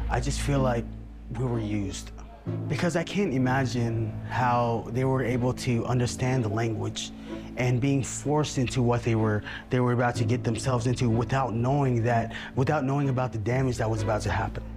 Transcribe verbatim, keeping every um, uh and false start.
I just feel like we were used. Because I can't imagine how they were able to understand the language and being forced into what they were they were about to get themselves into without knowing that, without knowing about the damage that was about to happen.